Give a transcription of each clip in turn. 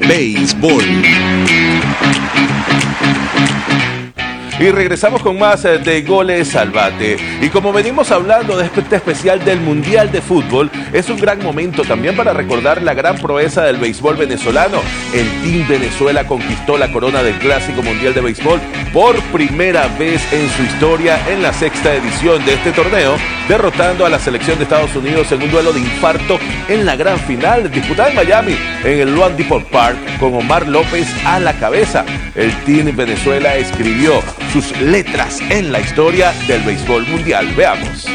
béisbol. Y regresamos con más de Goles al Bate. Y como venimos hablando de este especial del Mundial de Fútbol, es un gran momento también para recordar la gran proeza del béisbol venezolano. El Team Venezuela conquistó la corona del Clásico Mundial de Béisbol por primera vez en su historia en la 6ª edición de este torneo, derrotando a la selección de Estados Unidos en un duelo de infarto en la gran final disputada en Miami, en el Loan-Depot Park, con Omar López a la cabeza. El Team Venezuela escribió sus letras en la historia del béisbol mundial. Veamos.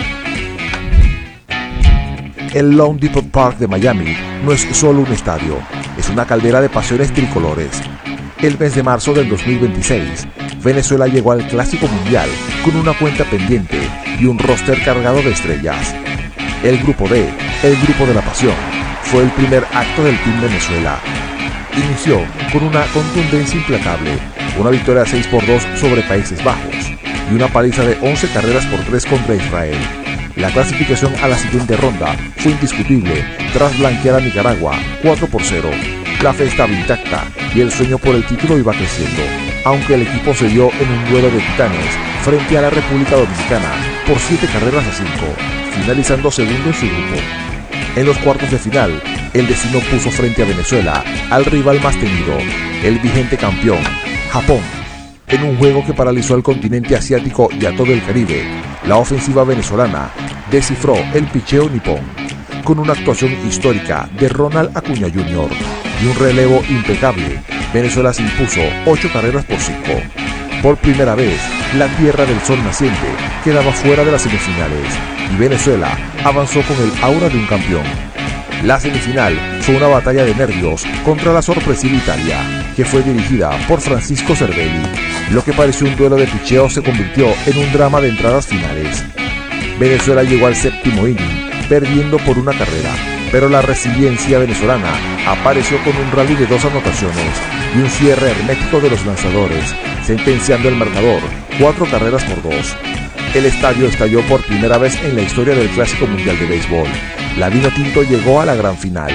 El Loan-Depot Park de Miami no es solo un estadio, es una caldera de pasiones tricolores. El mes de marzo del 2026, Venezuela llegó al Clásico Mundial con una cuenta pendiente y un roster cargado de estrellas. El Grupo D, el Grupo de la Pasión, fue el primer acto del Team Venezuela. Inició con una contundencia implacable, una victoria 6-2 sobre Países Bajos y una paliza de 11 carreras por 3 contra Israel. La clasificación a la siguiente ronda fue indiscutible tras blanquear a Nicaragua 4-0. La fe estaba intacta y el sueño por el título iba creciendo, aunque el equipo se dio en un duelo de titanes frente a la República Dominicana por 7 carreras a 5, finalizando segundo en su grupo. En los cuartos de final, el destino puso frente a Venezuela al rival más temido, el vigente campeón, Japón. En un juego que paralizó al continente asiático y a todo el Caribe, la ofensiva venezolana descifró el picheo nipón. Con una actuación histórica de Ronald Acuña Jr. y un relevo impecable, Venezuela se impuso 8 carreras por 5. Por primera vez, la Tierra del Sol naciente quedaba fuera de las semifinales y Venezuela avanzó con el aura de un campeón. La semifinal fue una batalla de nervios contra la sorpresiva Italia, que fue dirigida por Francisco Cervelli. Lo que pareció un duelo de picheo se convirtió en un drama de entradas finales. Venezuela llegó al 7º inning, perdiendo por una carrera, pero la resiliencia venezolana apareció con un rally de 2 anotaciones y un cierre hermético de los lanzadores, sentenciando el marcador 4 carreras por 2. El estadio estalló por primera vez en la historia del Clásico Mundial de Béisbol. La Vinotinto llegó a la gran final.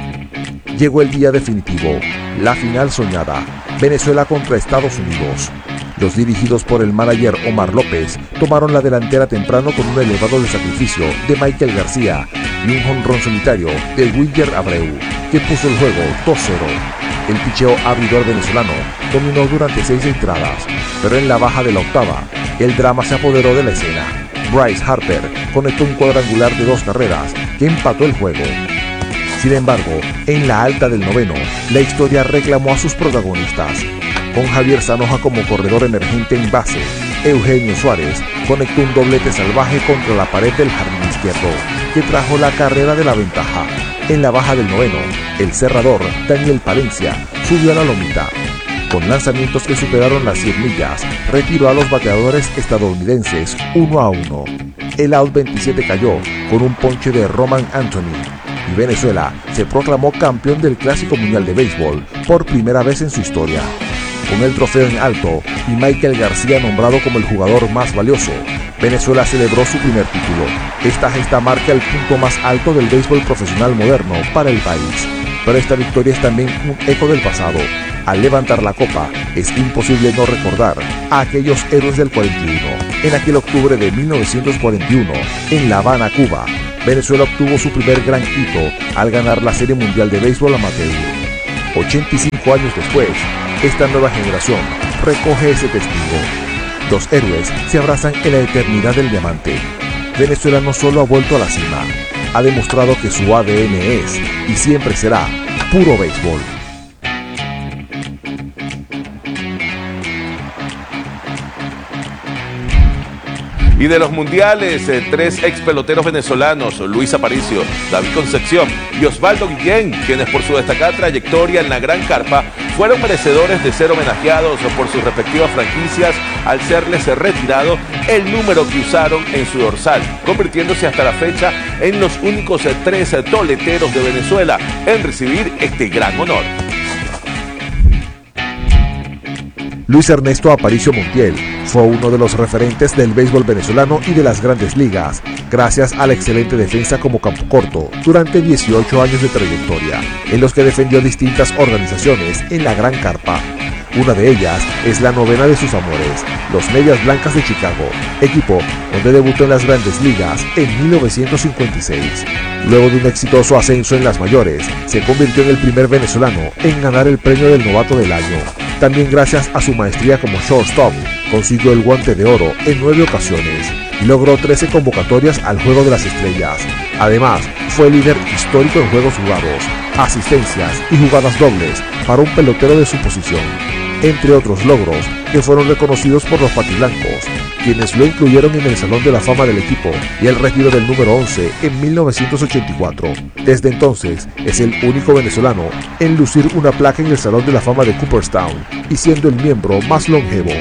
Llegó el día definitivo, la final soñada, Venezuela contra Estados Unidos. Los dirigidos por el manager Omar López tomaron la delantera temprano con un elevado de sacrificio de Michael García y un jonrón solitario de Wilyer Abreu, que puso el juego 2-0. El picheo abridor venezolano dominó durante 6 entradas, pero en la baja de la octava, el drama se apoderó de la escena. Bryce Harper conectó un cuadrangular de 2 carreras que empató el juego. Sin embargo, en la alta del noveno, la historia reclamó a sus protagonistas. Con Javier Zanoja como corredor emergente en base, Eugenio Suárez conectó un doblete salvaje contra la pared del jardín izquierdo, que trajo la carrera de la ventaja. En la baja del noveno, el cerrador Daniel Palencia subió a la lomita. Con lanzamientos que superaron las 100 millas, retiró a los bateadores estadounidenses 1-1. El out 27 cayó con un ponche de Roman Anthony, y Venezuela se proclamó campeón del Clásico Mundial de Béisbol por primera vez en su historia. Con el trofeo en alto y Michael García nombrado como el jugador más valioso, Venezuela celebró su primer título. Esta gesta marca el punto más alto del béisbol profesional moderno para el país. Pero esta victoria es también un eco del pasado. Al levantar la copa, es imposible no recordar a aquellos héroes del 41. En aquel octubre de 1941, en La Habana, Cuba, Venezuela obtuvo su primer gran hito al ganar la Serie Mundial de Béisbol Amateur. 85 años después, esta nueva generación recoge ese testigo. Los héroes se abrazan en la eternidad del diamante. Venezuela no solo ha vuelto a la cima, ha demostrado que su ADN es y siempre será puro béisbol. Y de los mundiales, 3 ex peloteros venezolanos, Luis Aparicio, David Concepción y Osvaldo Guillén, quienes por su destacada trayectoria en la Gran Carpa fueron merecedores de ser homenajeados por sus respectivas franquicias al serles retirado el número que usaron en su dorsal, convirtiéndose hasta la fecha en los únicos 3 toleteros de Venezuela en recibir este gran honor. Luis Ernesto Aparicio Montiel fue uno de los referentes del béisbol venezolano y de las grandes ligas, gracias a la excelente defensa como campo corto durante 18 años de trayectoria, en los que defendió distintas organizaciones en la Gran Carpa. Una de ellas es la novena de sus amores, los Medias Blancas de Chicago, equipo donde debutó en las grandes ligas en 1956. Luego de un exitoso ascenso en las mayores, se convirtió en el primer venezolano en ganar el premio del novato del año. También gracias a su maestría como shortstop, consiguió el Guante de Oro en 9 ocasiones y logró 13 convocatorias al Juego de las Estrellas. Además, fue líder histórico en juegos jugados, asistencias y jugadas dobles para un pelotero de su posición, entre otros logros que fueron reconocidos por los patiblancos, quienes lo incluyeron en el Salón de la Fama del equipo y el retiro del número 11 en 1984. Desde entonces es el único venezolano en lucir una placa en el Salón de la Fama de Cooperstown y siendo el miembro más longevo.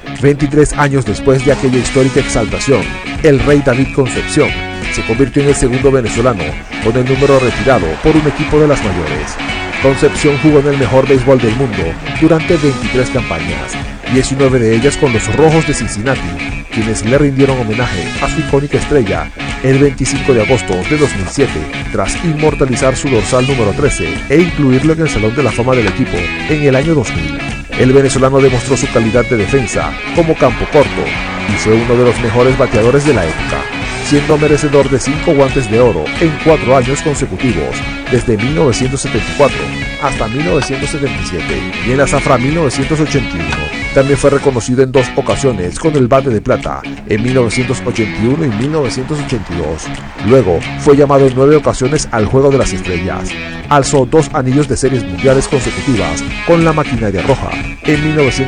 23 años después de aquella histórica exaltación, el Rey David Concepción se convirtió en el segundo venezolano con el número retirado por un equipo de las mayores. Concepción jugó en el mejor béisbol del mundo durante 23 campañas, 19 de ellas con los Rojos de Cincinnati, quienes le rindieron homenaje a su icónica estrella el 25 de agosto de 2007, tras inmortalizar su dorsal número 13 e incluirlo en el Salón de la Fama del equipo en el año 2000. El venezolano demostró su calidad de defensa como campo corto y fue uno de los mejores bateadores de la época, siendo merecedor de 5 guantes de oro en 4 años consecutivos, desde 1974 hasta 1977 y en la zafra 1981. También fue reconocido en 2 ocasiones con el Bate de Plata, en 1981 y 1982. Luego fue llamado en 9 ocasiones al Juego de las Estrellas. Alzó 2 anillos de series mundiales consecutivas con la Maquinaria Roja, en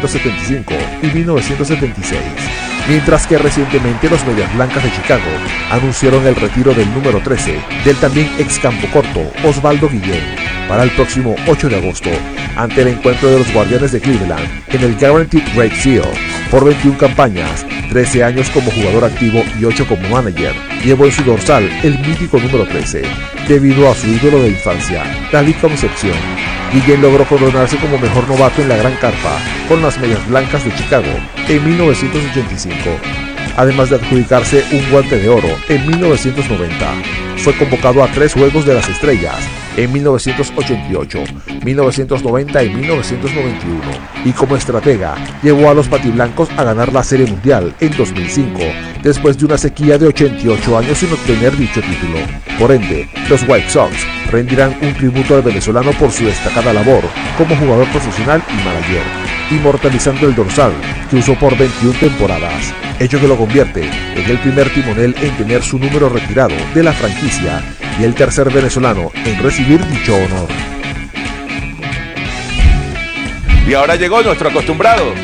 1975 y 1976. Mientras que recientemente los Medias Blancas de Chicago anunciaron el retiro del número 13 del también ex campo corto Osvaldo Guillén para el próximo 8 de agosto ante el encuentro de los Guardianes de Cleveland en el Guaranteed Rate Field. Por 21 campañas, 13 años como jugador activo y 8 como manager, llevó en su dorsal el mítico número 13 debido a su ídolo de infancia, David Concepción. Guillén logró coronarse como mejor novato en la Gran Carpa con las Medias Blancas de Chicago en 1985, además de adjudicarse un Guante de Oro en 1990. Fue convocado a 3 Juegos de las Estrellas en 1988, 1990 y 1991, y como estratega llevó a los patiblancos a ganar la Serie Mundial en 2005, después de una sequía de 88 años sin obtener dicho título. Por ende, los White Sox rendirán un tributo al venezolano por su destacada labor como jugador profesional y manager, inmortalizando el dorsal que usó por 21 temporadas, hecho que lo convierte en el primer timonel en tener su número retirado de la franquicia y el tercer venezolano en recibir dicho honor. Y ahora llegó nuestro acostumbrado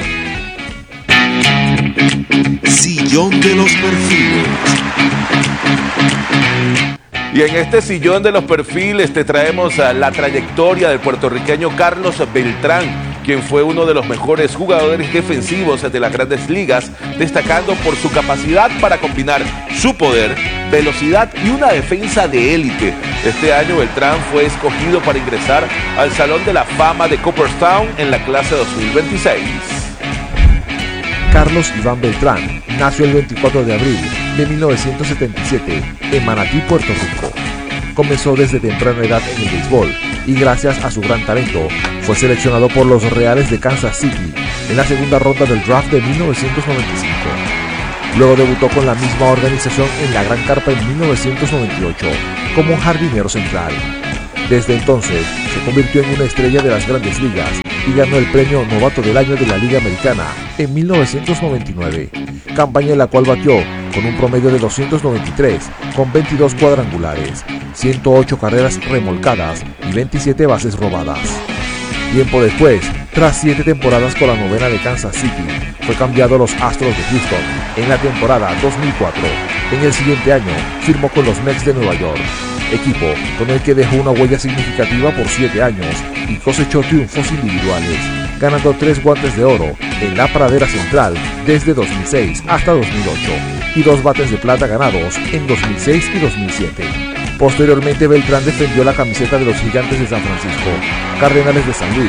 Sillón de los Perfiles. Y en este sillón de los perfiles te traemos a la trayectoria del puertorriqueño Carlos Beltrán, quien fue uno de los mejores jugadores defensivos de las grandes ligas, destacando por su capacidad para combinar su poder, velocidad y una defensa de élite. Este año Beltrán fue escogido para ingresar al Salón de la Fama de Cooperstown en la clase 2026. Carlos Iván Beltrán nació el 24 de abril de 1977 en Manatí, Puerto Rico. Comenzó desde temprana edad en el béisbol y gracias a su gran talento fue seleccionado por los Reales de Kansas City en la segunda ronda del draft de 1995. Luego debutó con la misma organización en la Gran Carpa en 1998 como un jardinero central. Desde entonces se convirtió en una estrella de las grandes ligas y ganó el premio Novato del Año de la Liga Americana en 1999, campaña en la cual batió con un promedio de 293, con 22 cuadrangulares, 108 carreras remolcadas y 27 bases robadas. Tiempo después, tras 7 temporadas con la novena de Kansas City, fue cambiado a los Astros de Houston en la temporada 2004. En el siguiente año, firmó con los Mets de Nueva York, equipo con el que dejó una huella significativa por 7 años y cosechó triunfos individuales, ganando 3 guantes de oro en la pradera central desde 2006 hasta 2008 y 2 bates de plata ganados en 2006 y 2007. Posteriormente, Beltrán defendió la camiseta de los Gigantes de San Francisco, Cardenales de San Luis,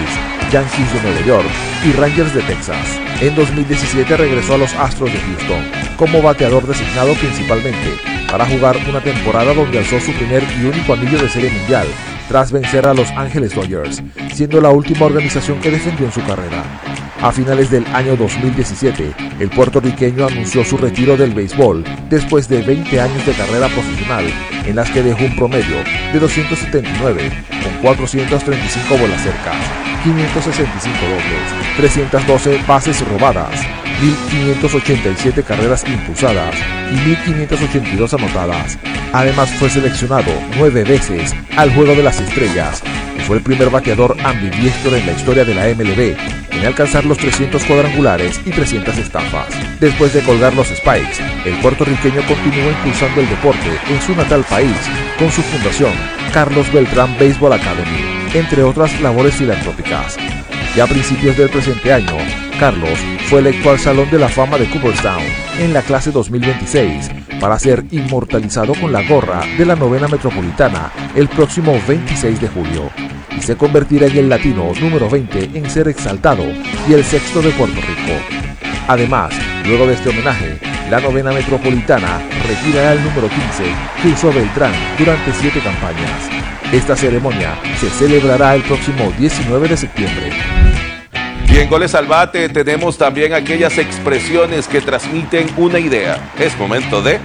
Yankees de Nueva York y Rangers de Texas. En 2017 regresó a los Astros de Houston como bateador designado principalmente para jugar una temporada donde alzó su primer y único anillo de Serie Mundial tras vencer a Los Ángeles Dodgers, siendo la última organización que defendió en su carrera. A finales del año 2017, el puertorriqueño anunció su retiro del béisbol después de 20 años de carrera profesional en las que dejó un promedio de 279 con 435 bolas cercas, 565 dobles, 312 bases robadas, 1.587 carreras impulsadas y 1.582 anotadas. Además fue seleccionado 9 veces al Juego de las Estrellas y fue el primer bateador ambidiestro en la historia de la MLB en alcanzar los 300 cuadrangulares y 300 estafas. Después de colgar los Spikes, el puertorriqueño continuó impulsando el deporte en su natal país con su fundación, Carlos Beltrán Baseball Academy, entre otras labores filantrópicas. Ya a principios del presente año, Carlos fue electo al Salón de la Fama de Cooperstown en la clase 2026 para ser inmortalizado con la gorra de la 9ª Metropolitana el próximo 26 de julio y se convertirá en el latino número 20 en ser exaltado y el 6º de Puerto Rico. Además, luego de este homenaje, la 9ª Metropolitana retirará el número 15 que usó Beltrán durante 7 campañas. Esta ceremonia se celebrará el próximo 19 de septiembre. Y en Goles al Bate tenemos también aquellas expresiones que transmiten una idea. Es momento de...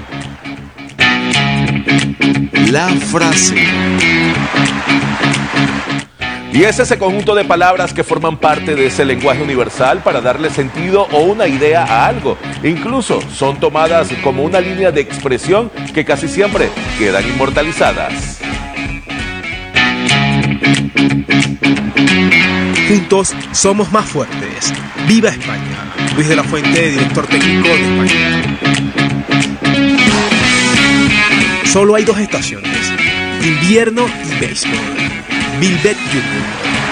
La frase. Y es ese conjunto de palabras que forman parte de ese lenguaje universal para darle sentido o una idea a algo. Incluso son tomadas como una línea de expresión que casi siempre quedan inmortalizadas. Juntos somos más fuertes. ¡Viva España! Luis de la Fuente, director técnico de España. Solo hay 2 estaciones, invierno y béisbol. Milbet Jr.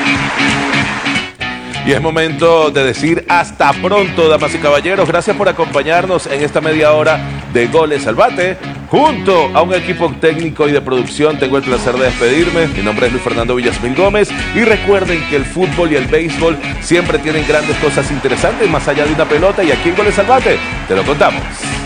Y es momento de decir hasta pronto, damas y caballeros. Gracias por acompañarnos en esta media hora de Goles al Bate. Junto a un equipo técnico y de producción tengo el placer de despedirme. Mi nombre es Luis Fernando Villasmil Gómez y recuerden que el fútbol y el béisbol siempre tienen grandes cosas interesantes más allá de una pelota y aquí en Goles al Bate te lo contamos.